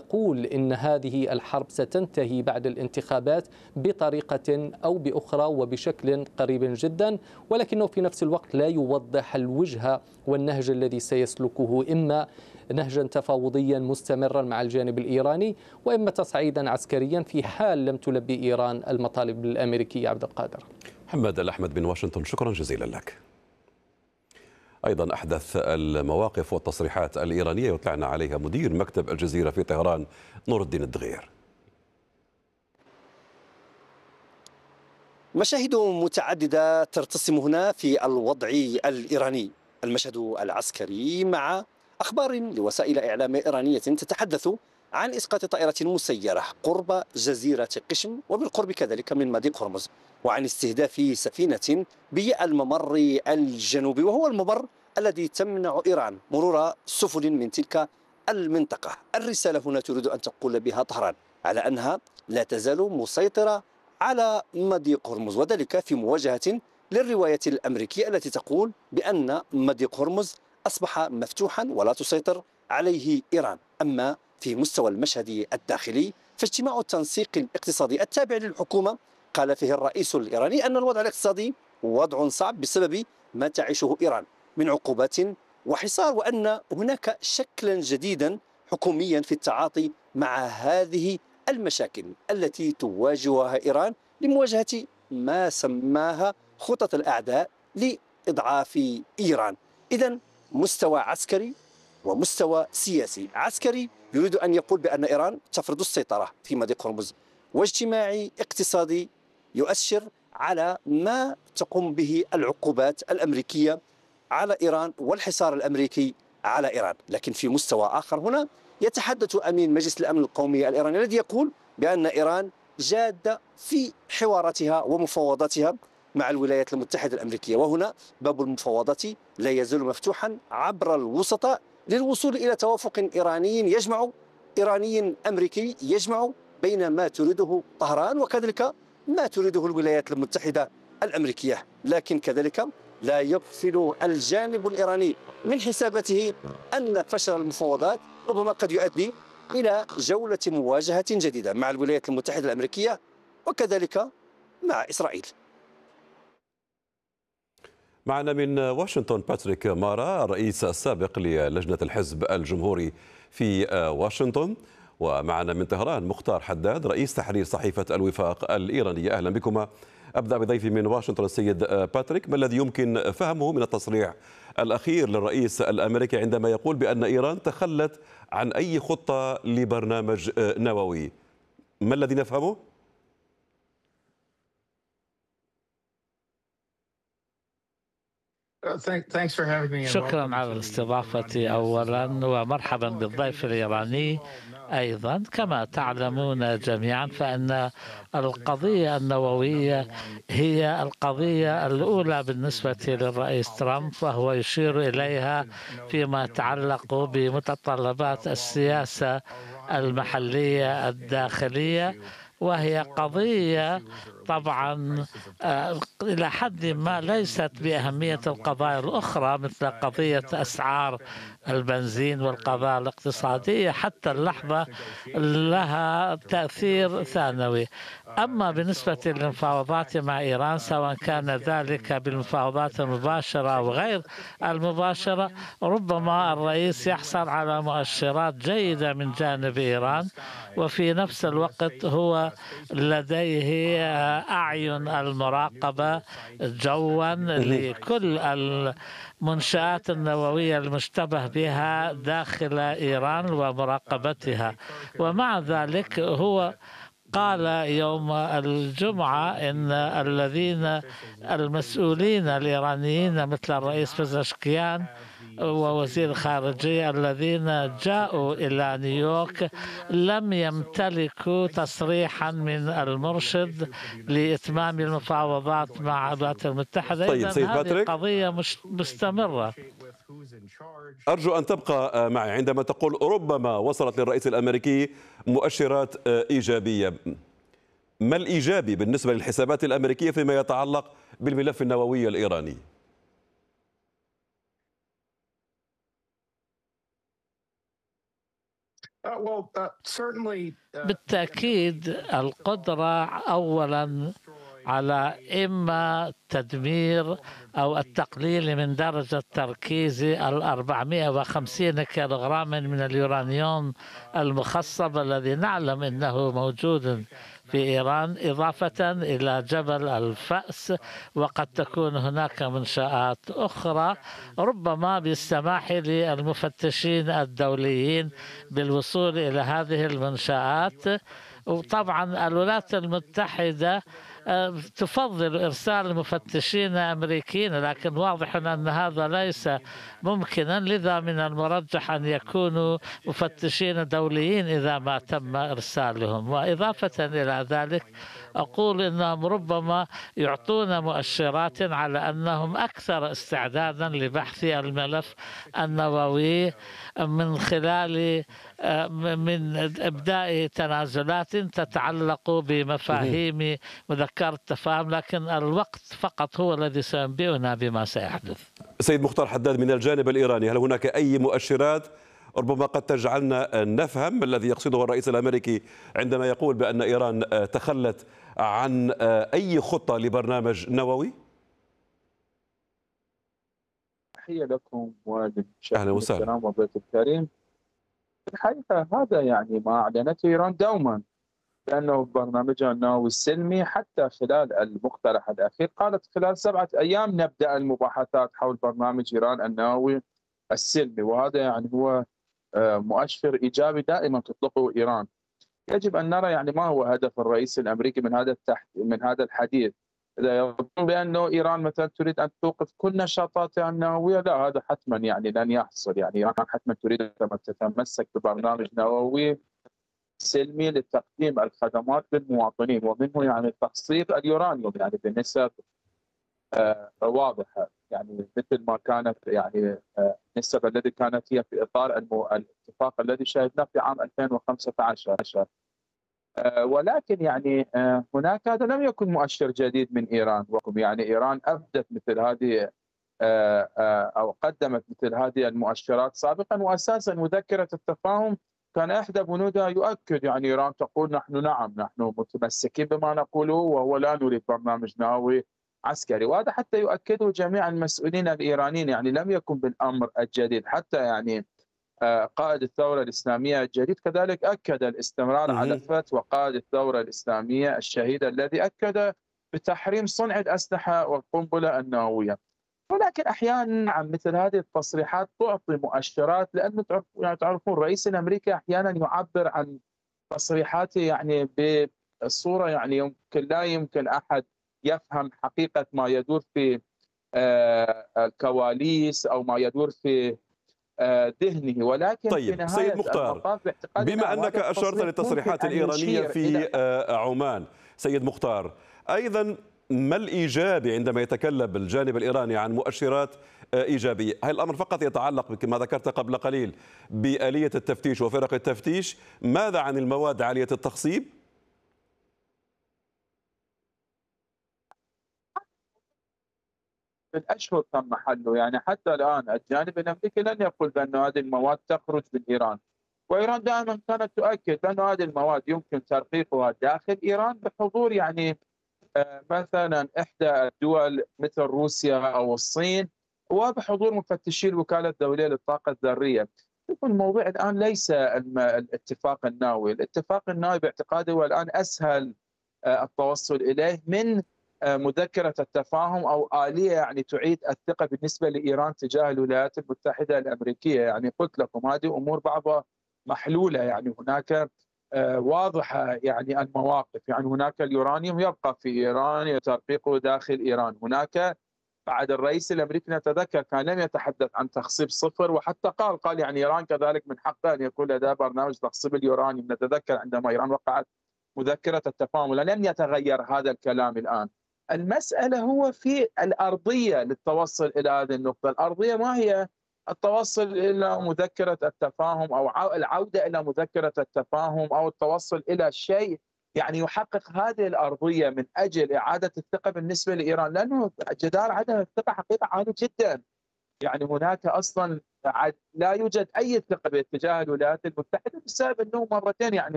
يقول إن هذه الحرب ستنتهي بعد الانتخابات بطريقة أو بأخرى وبشكل قريب جدا، ولكنه في نفس الوقت لا يوضح الوجهة والنهج الذي سيسلكه، إما نهجا تفاوضيا مستمرا مع الجانب الإيراني، وإما تصعيدا عسكريا في حال لم تلبي إيران المطالب الأمريكية. عبد القادر. محمد الأحمد من واشنطن، شكرا جزيلا لك. أيضا أحدث المواقف والتصريحات الإيرانية يطلعنا عليها مدير مكتب الجزيرة في طهران نور الدين الدغير. مشاهد متعددة ترتسم هنا في الوضع الإيراني، المشهد العسكري مع أخبار لوسائل إعلام إيرانية تتحدث عن إسقاط طائرة مسيرة قرب جزيرة قشم وبالقرب كذلك من مضيق هرمز، وعن استهداف سفينة بالممر الجنوبي، وهو الممر الذي تمنع إيران مرور سفن من تلك المنطقة. الرسالة هنا تريد أن تقول بها طهران على أنها لا تزال مسيطرة على مضيق هرمز، وذلك في مواجهة للرواية الأمريكية التي تقول بأن مضيق هرمز أصبح مفتوحا ولا تسيطر عليه إيران. أما في مستوى المشهد الداخلي فاجتماع التنسيق الاقتصادي التابع للحكومة قال فيه الرئيس الإيراني أن الوضع الاقتصادي وضع صعب بسبب ما تعيشه إيران من عقوبات وحصار، وأن هناك شكلا جديدا حكوميا في التعاطي مع هذه المشاكل التي تواجهها إيران لمواجهة ما سماها خطط الأعداء لإضعاف إيران. إذن مستوى عسكري ومستوى سياسي. عسكري يريد أن يقول بأن إيران تفرض السيطرة في مضيق هرمز، واجتماعي اقتصادي يؤشر على ما تقوم به العقوبات الأمريكية على إيران والحصار الأمريكي على إيران. لكن في مستوى آخر هنا يتحدث أمين مجلس الأمن القومي الإيراني الذي يقول بأن إيران جادة في حواراتها ومفاوضاتها مع الولايات المتحدة الأمريكية، وهنا باب المفاوضات لا يزال مفتوحا عبر الوسطاء للوصول إلى توافق إيراني أمريكي يجمع بين ما تريده طهران وكذلك ما تريده الولايات المتحدة الأمريكية. لكن كذلك لا يغفل الجانب الإيراني من حساباته أن فشل المفاوضات ربما قد يؤدي إلى جولة مواجهة جديدة مع الولايات المتحدة الأمريكية وكذلك مع إسرائيل. معنا من واشنطن باتريك مارا، الرئيس السابق للجنة الحزب الجمهوري في واشنطن، ومعنا من طهران مختار حداد، رئيس تحرير صحيفة الوفاق الإيرانية. أهلا بكما. أبدأ بضيفي من واشنطن السيد باتريك، ما الذي يمكن فهمه من التصريح الأخير للرئيس الأمريكي عندما يقول بأن إيران تخلت عن أي خطة لبرنامج نووي؟ ما الذي نفهمه؟ شكرا على الاستضافة أولا، ومرحبا بالضيف الإيراني أيضا. كما تعلمون جميعا فإن القضية النووية هي القضية الأولى بالنسبة للرئيس ترامب، وهو يشير إليها فيما يتعلق بمتطلبات السياسة المحلية الداخلية، وهي قضية طبعا إلى حد ما ليست بأهمية القضايا الأخرى مثل قضية أسعار البنزين والقضايا الاقتصادية حتى اللحظة لها تأثير ثانوي. أما بالنسبة للمفاوضات مع إيران سواء كان ذلك بالمفاوضات المباشرة أو غير المباشرة، ربما الرئيس يحصل على مؤشرات جيدة من جانب إيران، وفي نفس الوقت هو لديه أعين المراقبة جوا لكل المنشآت النووية المشتبه بها داخل إيران ومراقبتها. ومع ذلك هو قال يوم الجمعة إن المسؤولين الإيرانيين مثل الرئيس بزشكيان ووزير الخارجية الذين جاءوا إلى نيويورك لم يمتلكوا تصريحا من المرشد لإتمام المفاوضات مع الولايات المتحدة. طيب سيد هذه باتريك، قضية مستمرة. أرجو أن تبقى معي. عندما تقول ربما وصلت للرئيس الأمريكي مؤشرات إيجابية، ما الإيجابي بالنسبة للحسابات الأمريكية فيما يتعلق بالملف النووي الإيراني؟ بالتأكيد القدرة أولا على إما تدمير أو التقليل من درجة تركيز 450 كيلوغرام من اليورانيوم المخصب الذي نعلم أنه موجود في إيران، إضافة إلى جبل الفأس، وقد تكون هناك منشآت أخرى ربما بالسماح للمفتشين الدوليين بالوصول إلى هذه المنشآت. وطبعا الولايات المتحدة تفضل إرسال مفتشين أمريكيين، لكن واضح أن هذا ليس ممكنا، لذا من المرجح أن يكونوا مفتشين دوليين إذا ما تم إرسالهم. وإضافة إلى ذلك أقول أنهم ربما يعطون مؤشرات على أنهم أكثر استعدادا لبحث الملف النووي من خلال من إبداء تنازلات تتعلق بمفاهيم مذكرة التفاهم، لكن الوقت فقط هو الذي سينبئنا بما سيحدث. سيد مختار حداد، من الجانب الإيراني هل هناك أي مؤشرات ربما قد تجعلنا نفهم ما الذي يقصده الرئيس الأمريكي عندما يقول بأن إيران تخلت عن أي خطة لبرنامج نووي؟ تحية لكم وللمشاهدين الكرام والضيف الكريم. الحقيقة هذا يعني ما أعلنته إيران دوما، لأنه برنامجها النووي السلمي حتى خلال المقترح الأخير قالت خلال 7 أيام نبدأ المباحثات حول برنامج إيران النووي السلمي، وهذا يعني هو مؤشر إيجابي دائما تطلقه إيران. يجب أن نرى يعني ما هو هدف الرئيس الأمريكي من هذا الحديث. إذا يظن بأنه إيران مثلا تريد أن توقف كل نشاطاتها النووية، لا، هذا حتما يعني لن يحصل. يعني إيران حتما تريد أن تتمسك ببرنامج نووي سلمي لتقديم الخدمات للمواطنين، ومنه يعني تخصيب اليورانيوم يعني بنسب واضحة، يعني مثل ما كانت يعني النسب التي كانت هي في إطار الاتفاق الذي شاهدناه في عام 2015. ولكن يعني هناك هذا لم يكن مؤشر جديد من إيران، يعني إيران أبدت مثل هذه أو قدمت مثل هذه المؤشرات سابقا. وأساسا مذكرة التفاهم كان إحدى بنودها يؤكد يعني إيران تقول نحن متمسكين بما نقوله، وهو لا نريد برنامج نووي عسكري. وهذا حتى يؤكده جميع المسؤولين الإيرانيين، يعني لم يكن بالأمر الجديد. حتى يعني قائد الثورة الإسلامية الجديد كذلك أكد الاستمرار على فتوى قائد الثورة الإسلامية الشهيد الذي أكد بتحريم صنع الأسلحة والقنبلة النووية. ولكن أحيانا مثل هذه التصريحات تعطي مؤشرات، لأنه يعني تعرفون الرئيس الأمريكي أحيانا يعبر عن تصريحاته يعني بصورة يعني لا يمكن أحد يفهم حقيقة ما يدور في الكواليس أو ما يدور في ذهنه. ولكن طيب في سيد مختار، بما أنك أشرت للتصريحات الإيرانية في عمان، سيد مختار، أيضا ما الإيجابي عندما يتكلم الجانب الإيراني عن مؤشرات إيجابية؟ هل الأمر فقط يتعلق كما ذكرت قبل قليل بآلية التفتيش وفرق التفتيش؟ ماذا عن المواد عالية التخصيب؟ بالأشهر تم حله، يعني حتى الآن الجانب الأمريكي لن يقول بأن هذه المواد تخرج من إيران، وإيران دائما كانت تؤكد بأن هذه المواد يمكن ترقيقها داخل إيران بحضور يعني مثلا إحدى الدول مثل روسيا أو الصين، وبحضور مفتشي الوكالة الدولية للطاقة الذرية. الموضوع الآن ليس الاتفاق النووي، الاتفاق النووي باعتقادي هو الآن أسهل التوصل إليه من مذكرة التفاهم أو آلية يعني تعيد الثقة بالنسبة لإيران تجاه الولايات المتحدة الأمريكية. يعني قلت لكم هذه أمور بعضها محلولة، يعني هناك واضحة يعني المواقف. يعني هناك اليورانيوم يبقى في إيران ترقيقه داخل إيران. هناك بعد الرئيس الأمريكي نتذكر كان لم يتحدث عن تخصيب صفر، وحتى قال يعني إيران كذلك من حقها أن يكون لديها برنامج تخصيب اليورانيوم. نتذكر عندما إيران وقعت مذكرة التفاهم، لم يتغير هذا الكلام الآن. المسألة هو في الأرضية للتوصل إلى هذه النقطة. الأرضية ما هي؟ التوصل إلى مذكرة التفاهم أو العودة إلى مذكرة التفاهم أو التوصل إلى شيء يعني يحقق هذه الأرضية من أجل إعادة الثقة بالنسبة لإيران، لأنه جدار عدم الثقة حقيقة عالي جدا. يعني هناك اصلا لا يوجد اي ثقه باتجاه الولايات المتحده بسبب انه مرتين يعني